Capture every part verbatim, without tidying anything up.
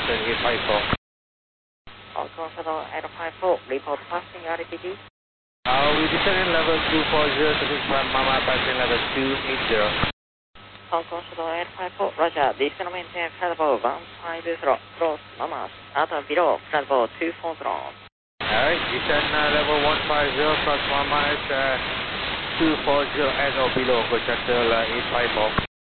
Shuttle eight five four. Hong Kong Shuttle eight five four, report passing R T T. Uh, we descending level two four zero to this one, Mama, passing level two eight zero. Hong Kong Shuttle eight five four, Roger, descend maintain flight level one five zero, cross Mama, out of below, flight level two four zero. Alright, descend uh, level one five zero, cross Mama, uh, two four zero and or below for Shuttle uh, eight five four.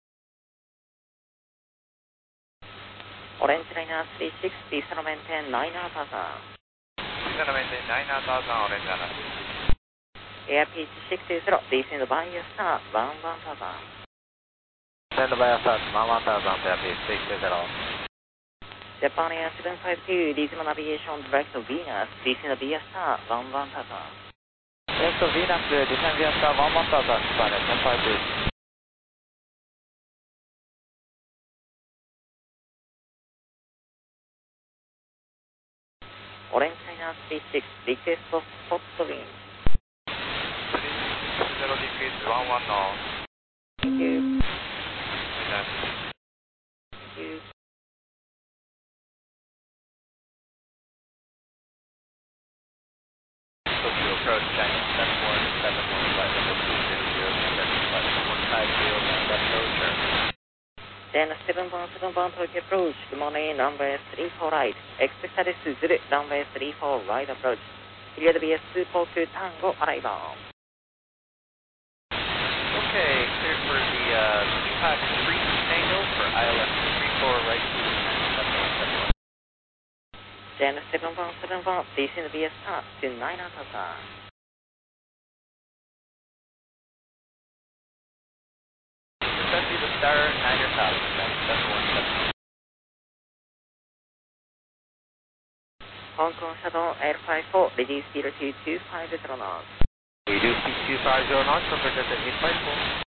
Orange Liner three six, descend maintain nine thousand. Descend maintain nine thousand, Orange Liner. Air pitch six zero, descend by your start, one one thousand. Descend by your start, one one thousand, air pitch six zero. Japan Air seven five two, Dismal Navigation direct to Venus, descend via star, one one thousand. Direct to Venus, descend via star, one one thousand, Japan Air seven five two. Orange Liner three six, request for spot wind. Zero degrees, one one knots. Thank you. Thank you. Tokyo approach Chinese seven one seven one, flight level two zero zero, descending flight level one five zero, left approach. Then seven one seven one Tokyo approach, good morning, runway three four right. Expected Suzuru, runway three four right approach. Cleared via Supoku Tango arrival. Okay, clear for the uh, Tupac three Tango for I L S three four right to seven one seven one. Then seven one seven one, descend via star to nine thousand. Descend to the star nine thousand, that's seven one seven one. Hong Kong Shuttle eight five four, reduce speed to two five zero knots. Reduce speed two five zero knots, converted to eight five four.